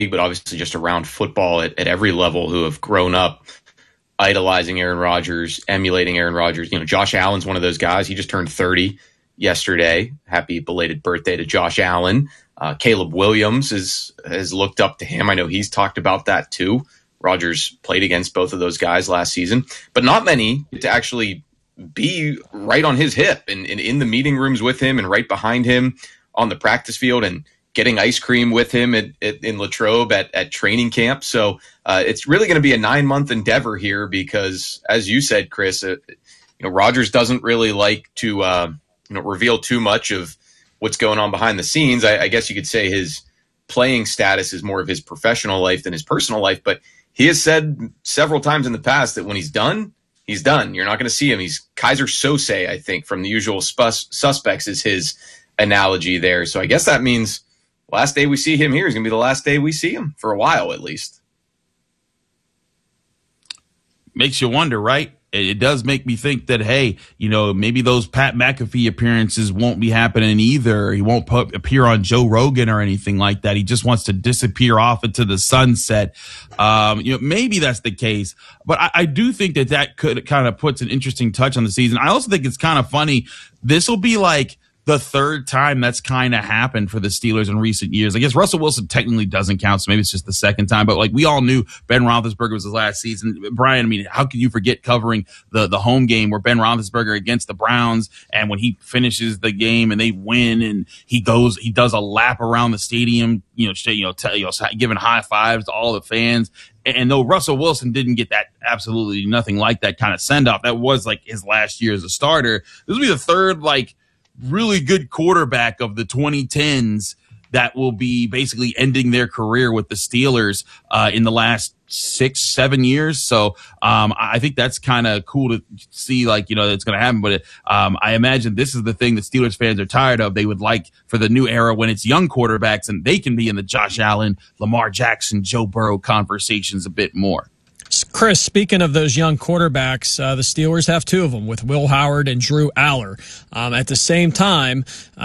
but obviously just around football at every level, who have grown up idolizing Aaron Rodgers, emulating Aaron Rodgers. Josh Allen's one of those guys. He just turned 30 yesterday. Happy belated birthday to Josh Allen. Caleb Williams has looked up to him. I know he's talked about that too. Rodgers played against both of those guys last season, but not many to actually be right on his hip and in the meeting rooms with him and right behind him on the practice field and getting ice cream with him in Latrobe at training camp. So it's really going to be a 9-month endeavor here because, as you said, Chris, Rodgers doesn't really like to reveal too much of what's going on behind the scenes. I guess you could say his playing status is more of his professional life than his personal life, but he has said several times in the past that when he's done, he's done. You're not going to see him. He's Kaiser Sose, I think, from The Usual Suspects is his analogy there. So I guess that means last day we see him here is going to be the last day we see him for a while, at least. Makes you wonder, right? It does make me think that, hey, maybe those Pat McAfee appearances won't be happening either. He won't appear on Joe Rogan or anything like that. He just wants to disappear off into the sunset. Maybe that's the case. But I do think that could kind of puts an interesting touch on the season. I also think it's kind of funny. This will be like the third time that's kind of happened for the Steelers in recent years. I guess Russell Wilson technically doesn't count, so maybe it's just the second time. But we all knew Ben Roethlisberger was his last season. Brian, how can you forget covering the home game where Ben Roethlisberger against the Browns, and when he finishes the game and they win, and he does a lap around the stadium, giving high fives to all the fans. And though Russell Wilson didn't get that, absolutely nothing like that kind of send off, that was his last year as a starter. This will be the third really good quarterback of the 2010s that will be basically ending their career with the Steelers in the last 6-7 years. So I think that's kind of cool to see, it's going to happen. But I imagine this is the thing that Steelers fans are tired of. They would like for the new era when it's young quarterbacks and they can be in the Josh Allen, Lamar Jackson, Joe Burrow conversations a bit more. Chris, speaking of those young quarterbacks, the Steelers have two of them with Will Howard and Drew Aller. At the same time,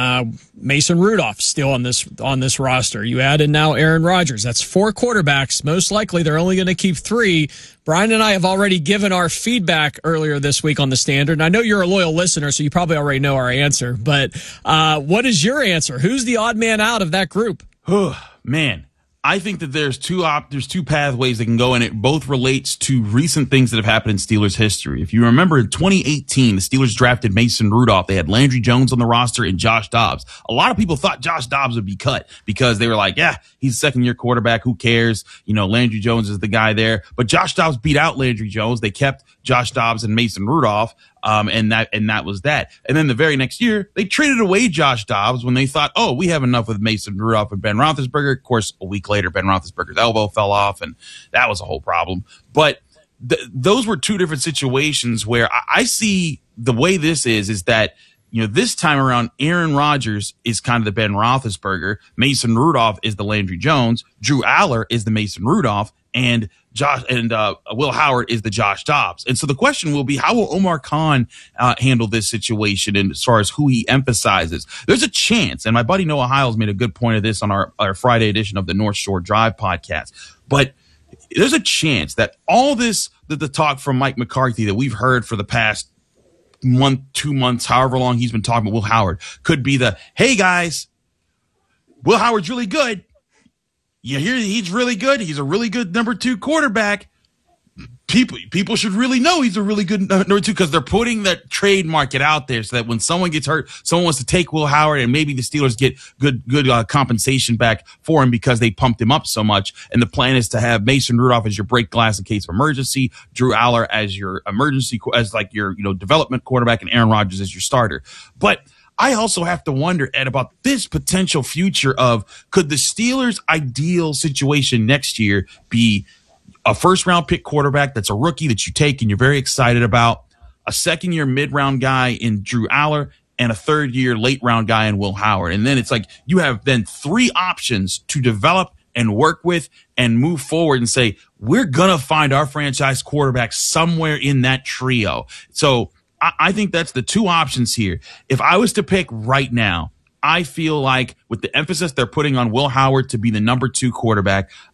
Mason Rudolph still on this roster. You add in now Aaron Rodgers. That's 4 quarterbacks. Most likely they're only going to keep 3. Brian and I have already given our feedback earlier this week on the Standard. And I know you're a loyal listener, so you probably already know our answer. But what is your answer? Who's the odd man out of that group? Man. I think that there's two pathways that can go, and it both relates to recent things that have happened in Steelers history. If you remember, in 2018, the Steelers drafted Mason Rudolph. They had Landry Jones on the roster and Josh Dobbs. A lot of people thought Josh Dobbs would be cut because they were like, yeah, he's a second-year quarterback. Who cares? Landry Jones is the guy there. But Josh Dobbs beat out Landry Jones. They kept Josh Dobbs and Mason Rudolph. And that was that. And then the very next year, they traded away Josh Dobbs when they thought, oh, we have enough with Mason Rudolph and Ben Roethlisberger. Of course, a week later, Ben Roethlisberger's elbow fell off, and that was a whole problem. But those were two different situations where I see the way this is that, this time around, Aaron Rodgers is kind of the Ben Roethlisberger. Mason Rudolph is the Landry Jones. Drew Aller is the Mason Rudolph. And Will Howard is the Josh Dobbs. And so the question will be, how will Omar Khan handle this situation and as far as who he emphasizes? There's a chance, and my buddy Noah Hiles made a good point of this on our Friday edition of the North Shore Drive podcast, but there's a chance that all this, the talk from Mike McCarthy that we've heard for the past month, 2 months, however long he's been talking about Will Howard, could be hey guys, Will Howard's really good. You hear he's really good. He's a really good number 2 quarterback. People should really know he's a really good number 2 because they're putting that trade market out there so that when someone gets hurt, someone wants to take Will Howard, and maybe the Steelers get good compensation back for him because they pumped him up so much. And the plan is to have Mason Rudolph as your break glass in case of emergency, Drew Aller as your your development quarterback, and Aaron Rodgers as your starter. But I also have to wonder, Ed, about this potential future of, could the Steelers' ideal situation next year be a first-round pick quarterback that's a rookie that you take and you're very excited about, a second-year mid-round guy in Drew Aller, and a third-year late-round guy in Will Howard? And then it's like you have then 3 options to develop and work with and move forward and say, we're going to find our franchise quarterback somewhere in that trio. So I think that's the 2 options here. If I was to pick right now, I feel like with the emphasis they're putting on Will Howard to be the number 2 quarterback,